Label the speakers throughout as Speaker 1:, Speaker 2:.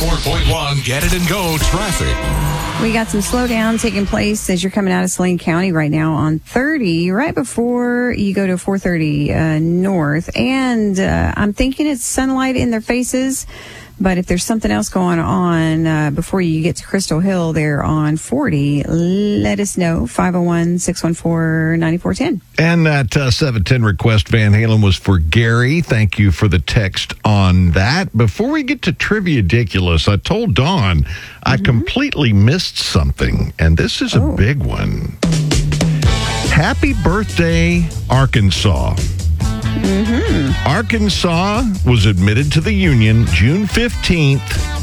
Speaker 1: 94.1 Get It and Go traffic.
Speaker 2: We got some slowdown taking place as you're coming out of Saline County right now on 30, right before you go to 430 north. And I'm thinking it's sunlight in their faces. But if there's something else going on before you get to Crystal Hill there on 40, let us know, 501-614-9410.
Speaker 3: And that 710 request, Van Halen, was for Gary. Thank you for the text on that. Before we get to Trivia-diculous, I told Dawn I completely missed something, and this is a big one. Happy birthday, Arkansas. Arkansas was admitted to the Union June 15th,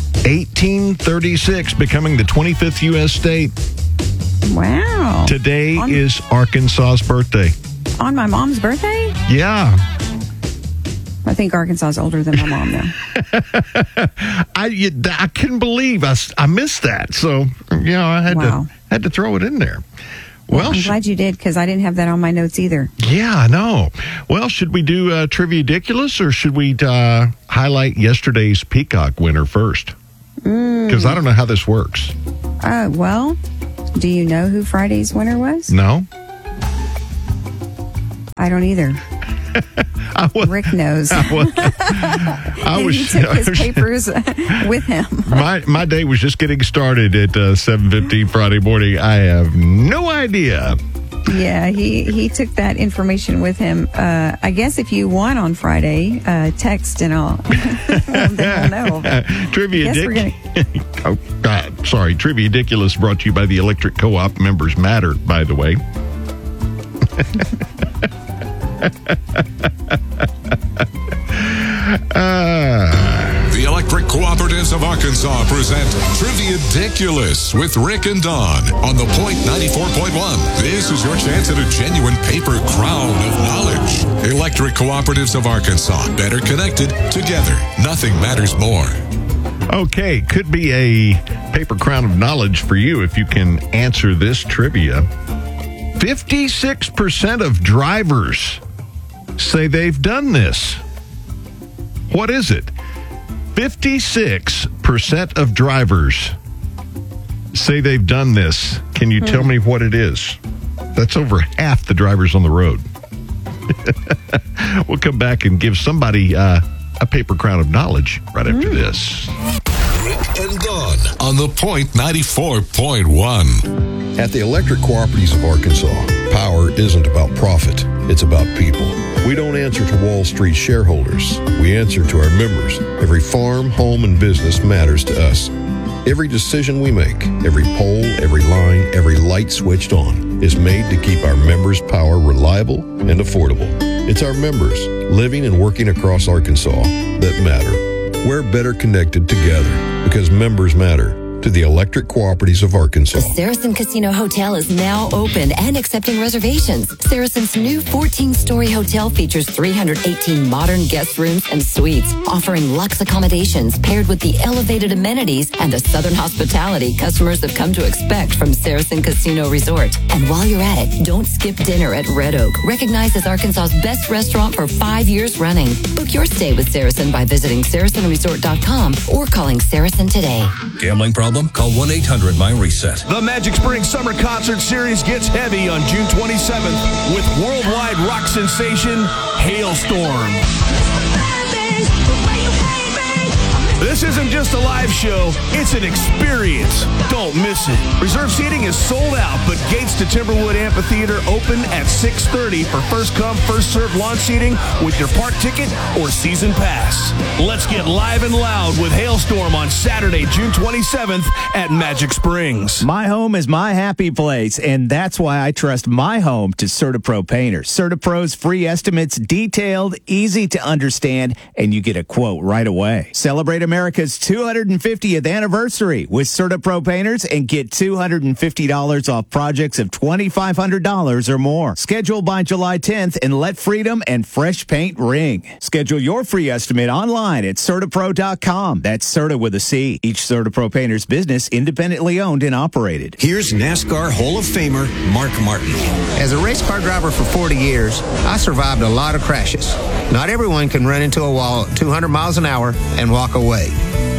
Speaker 3: 1836, becoming the 25th U.S. state.
Speaker 2: Wow.
Speaker 3: Today is Arkansas's birthday.
Speaker 2: On my mom's birthday?
Speaker 3: Yeah.
Speaker 2: I think Arkansas is older than my mom now.
Speaker 3: I couldn't believe I missed that. So, I had to throw it in there. Well,
Speaker 2: I'm glad you did, because I didn't have that on my notes either.
Speaker 3: Yeah, I know. Well, should we do Trivia-diculous, or should we highlight yesterday's Peacock winner first? Because I don't know how this works.
Speaker 2: Well, do you know who Friday's winner was?
Speaker 3: No.
Speaker 2: I don't either. Rick knows. He took his papers with him.
Speaker 3: My day was just getting started at 7:15 Friday morning. I have no idea.
Speaker 2: Yeah, he took that information with him. I guess if you won on Friday, text and I'll then we'll know.
Speaker 3: Trivia-diculous brought to you by the Electric Co-op. Members matter, by the way.
Speaker 1: The Electric Cooperatives of Arkansas present Trivia-diculous with Rick and Dawn on the Point 94.1. This is your chance at a genuine paper crown of knowledge. Electric Cooperatives of Arkansas, better connected, together. Nothing matters more.
Speaker 3: Okay, could be a paper crown of knowledge for you if you can answer this trivia. 56% of drivers say they've done this. What is it? 56% of drivers say they've done this. Can you tell me what it is? That's over half the drivers on the road. We'll come back and give somebody a paper crown of knowledge right after this.
Speaker 1: Rick and Dawn on the Point 94.1.
Speaker 4: At the Electric Cooperatives of Arkansas, power isn't about profit, it's about people. We don't answer to Wall Street shareholders. We answer to our members. Every farm, home, and business matters to us. Every decision we make, every pole, every line, every light switched on is made to keep our members' power reliable and affordable. It's our members, living and working across Arkansas, that matter. We're better connected together because members matter. To the Electric Cooperatives of Arkansas.
Speaker 5: The Saracen Casino Hotel is now open and accepting reservations. Saracen's new 14-story hotel features 318 modern guest rooms and suites, offering luxe accommodations paired with the elevated amenities and the Southern hospitality customers have come to expect from Saracen Casino Resort. And while you're at it, don't skip dinner at Red Oak, recognized as Arkansas's best restaurant for 5 years running. Book your stay with Saracen by visiting SaracenResort.com or calling Saracen today.
Speaker 6: Gambling problem? Call 1-800-MY-RESET.
Speaker 7: The Magic Springs Summer Concert Series gets heavy on June 27th with worldwide rock sensation Hailstorm. This isn't just a live show, it's an experience. Don't miss it. Reserve seating is sold out, but gates to Timberwood Amphitheater open at 6:30 for first come, first served launch seating with your park ticket or season pass. Let's get live and loud with Hailstorm on Saturday, June 27th at Magic Springs.
Speaker 8: My home is my happy place, and that's why I trust my home to CertaPro painters. CertaPro's free estimates, detailed, easy to understand, and you get a quote right away. Celebrate America's 250th anniversary with CertaPro painters and get $250 off projects of $2,500 or more. Schedule by July 10th and let freedom and fresh paint ring. Schedule your free estimate online at CertaPro.com. That's Certa with a C. Each CertaPro painter's business independently owned and operated.
Speaker 9: Here's NASCAR Hall of Famer Mark Martin.
Speaker 10: As a race car driver for 40 years, I survived a lot of crashes. Not everyone can run into a wall at 200 miles an hour and walk away.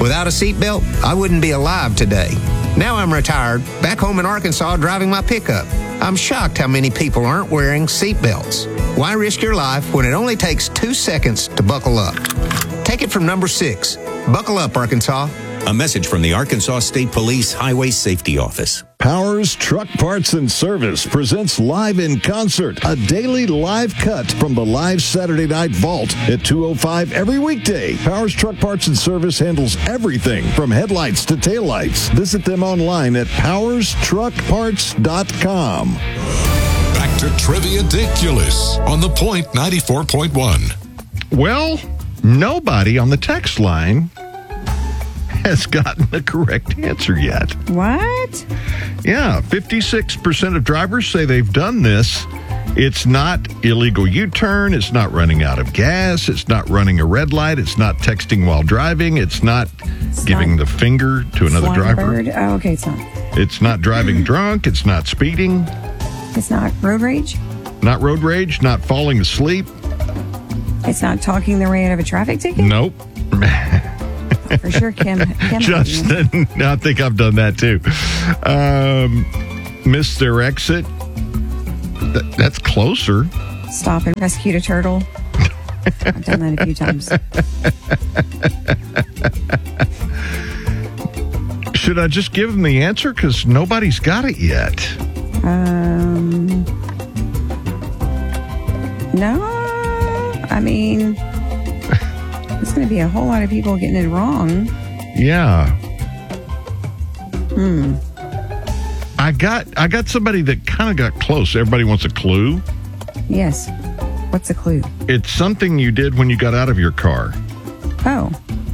Speaker 10: Without a seatbelt, I wouldn't be alive today. Now I'm retired, back home in Arkansas driving my pickup. I'm shocked how many people aren't wearing seatbelts. Why risk your life when it only takes 2 seconds to buckle up? Take it from number 6. Buckle up, Arkansas.
Speaker 9: A message from the Arkansas State Police Highway Safety Office.
Speaker 11: Powers Truck Parts and Service presents Live in Concert, a daily live cut from the live Saturday Night Vault at 2:05 every weekday. Powers Truck Parts and Service handles everything from headlights to taillights. Visit them online at powerstruckparts.com.
Speaker 1: Back to Trivia-diculous on The Point 94.1.
Speaker 3: Well, nobody on the text line has gotten the correct answer yet.
Speaker 2: What?
Speaker 3: Yeah, 56% of drivers say they've done this. It's not illegal U-turn. It's not running out of gas. It's not running a red light. It's not texting while driving. It's not giving the finger to another driver.
Speaker 2: Bird. Oh, okay, it's not.
Speaker 3: It's not driving drunk. It's not speeding.
Speaker 2: It's not road rage.
Speaker 3: Not road rage. Not falling asleep.
Speaker 2: It's not talking their way out of a traffic ticket.
Speaker 3: Nope.
Speaker 2: For sure, Kim.
Speaker 3: Justin, I think I've done that too. Missed their exit. That's closer.
Speaker 2: Stop and rescue a turtle. I've done that a few times.
Speaker 3: Should I just give them the answer? Because nobody's got it yet.
Speaker 2: No. I mean, there's going to be a whole lot of people getting it wrong.
Speaker 3: Yeah. I got somebody that kind of got close. Everybody wants a clue.
Speaker 2: Yes. What's the clue?
Speaker 3: It's something you did when you got out of your car.
Speaker 2: Oh.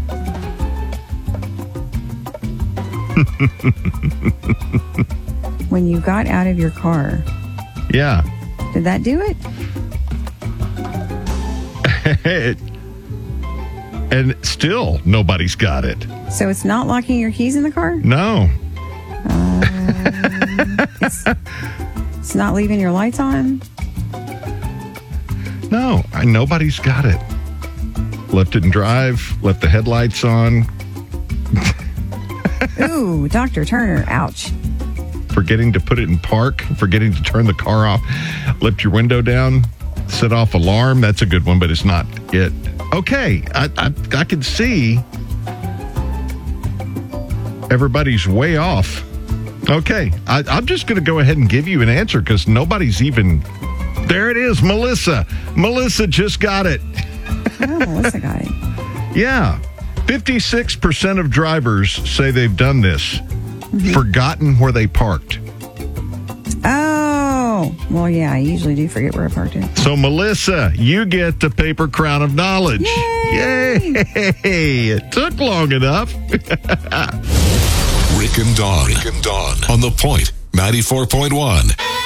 Speaker 2: When you got out of your car.
Speaker 3: Yeah.
Speaker 2: Did that do it?
Speaker 3: And still, nobody's got it.
Speaker 2: So it's not locking your keys in the car?
Speaker 3: No.
Speaker 2: It's not leaving your lights on?
Speaker 3: No, nobody's got it. Left it in drive, left the headlights on.
Speaker 2: Ooh, Dr. Turner, ouch.
Speaker 3: Forgetting to put it in park, forgetting to turn the car off, lift your window down, set off alarm. That's a good one, but it's not it. Okay, I can see everybody's way off. Okay, I'm just going to go ahead and give you an answer because nobody's even... There it is, Melissa. Melissa just got it.
Speaker 2: Oh, Melissa got it.
Speaker 3: Yeah, 56% of drivers say they've done this. Forgotten where they parked.
Speaker 2: Oh, well, yeah, I usually do forget where I parked it.
Speaker 3: So, Melissa, you get the paper crown of knowledge.
Speaker 2: Yay!
Speaker 3: It took long enough.
Speaker 1: Rick and Dawn on The Point 94.1.